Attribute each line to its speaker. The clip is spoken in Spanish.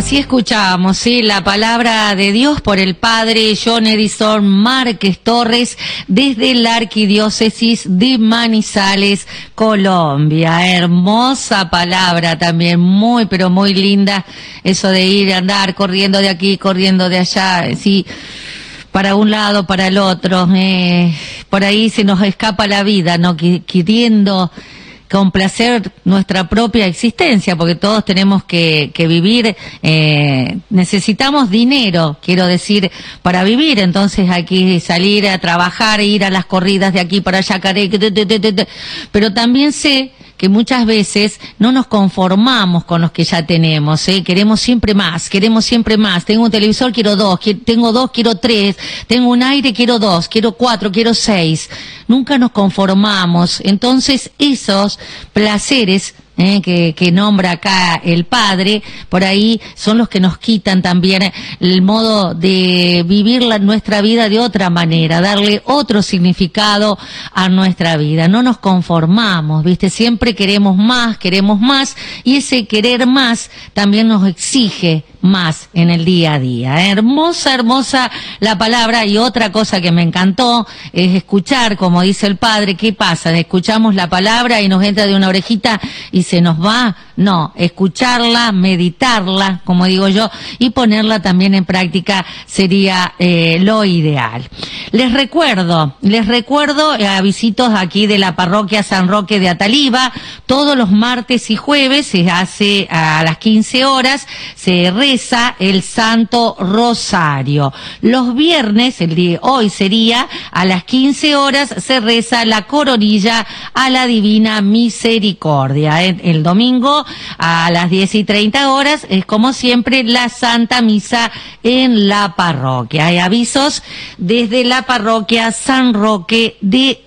Speaker 1: Así escuchábamos, ¿sí? La palabra de Dios por el padre John Edison Márquez Torres desde la Arquidiócesis de Manizales, Colombia. Hermosa palabra también, muy pero muy linda, eso de ir a andar corriendo de aquí, corriendo de allá, sí, para un lado, para el otro, por ahí se nos escapa la vida, ¿no? Queriendo complacer nuestra propia existencia, porque todos tenemos que vivir, necesitamos dinero, quiero decir, para vivir, entonces hay que salir a trabajar, ir a las corridas de aquí para allá, pero también sé que muchas veces no nos conformamos con los que ya tenemos, queremos siempre más, tengo un televisor, quiero dos, tengo dos, quiero tres, tengo un aire, quiero dos, quiero cuatro, quiero seis, nunca nos conformamos, entonces esos placeres que nombra acá el padre, por ahí son los que nos quitan también el modo de vivir nuestra vida de otra manera, darle otro significado a nuestra vida. No nos conformamos, ¿viste? Siempre queremos más, y ese querer más también nos exige más en el día a día. Hermosa, hermosa la palabra. Y otra cosa que me encantó es escuchar, como dice el padre. ¿Qué pasa? Escuchamos la palabra y nos entra de una orejita y se nos va. No, escucharla, meditarla, como digo yo, y ponerla también en práctica sería lo ideal. Les recuerdo a visitos aquí de la parroquia San Roque de Ataliva, todos los martes y jueves se hace a las 15 horas, se reza el Santo Rosario. Los viernes, hoy sería, a las 15 horas se reza la coronilla a la Divina Misericordia. El domingo a las 10:30 horas es como siempre la Santa Misa en la parroquia. Hay avisos desde la parroquia San Roque de